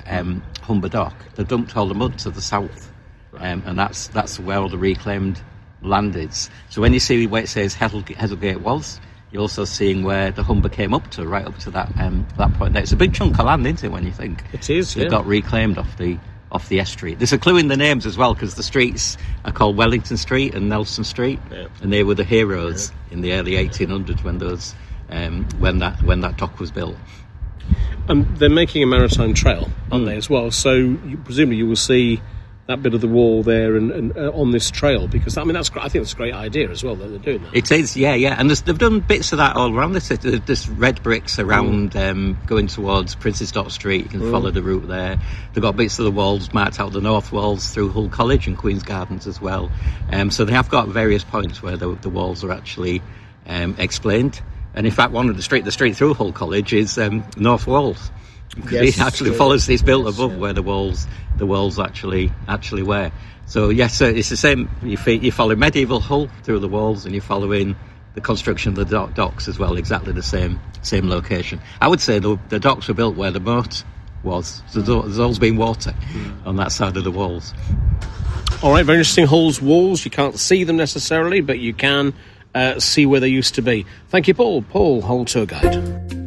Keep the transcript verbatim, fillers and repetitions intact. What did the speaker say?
um, Humber Dock, they dumped all the mud to the south, um, and that's that's where all the reclaimed land is. So when you see where it says Heselgate was, you're also seeing where the Humber came up to, right up to that um, that point there. It's a big chunk of land, isn't it, when you think? It is, yeah. It got reclaimed off the off the estuary. There's a clue in the names as well, because the streets are called Wellington Street and Nelson Street, yeah. and they were the heroes yeah. in the early eighteen hundreds when those um, when that when that dock was built. Um, they're making a maritime trail, aren't mm. they, as well? So you, presumably you will see that bit of the wall there and, and uh, on this trail, because I mean that's I think that's a great idea as well that they're doing that. It is, yeah, yeah, and they've done bits of that all around the city. There's red bricks around mm. um, going towards Prince's Dock Street. You can mm. follow the route there. They've got bits of the walls marked out, the north walls through Hull College and Queen's Gardens as well. Um, so they have got various points where the, the walls are actually um, explained. And in fact, one of the street, the street through Hull College is um, North Walls. Because yes, it actually true. follows this built yes, above yeah. where the walls the walls actually actually were. So yes, uh, it's the same. You, you follow medieval Hull through the walls, and you're following the construction of the dock, docks as well. Exactly the same same location. I would say the, the docks were built where the moat was. So there's, there's always been water mm. on that side of the walls. All right, very interesting. Hull's walls. You can't see them necessarily, but you can uh, see where they used to be. Thank you, Paul. Paul, Hull tour guide.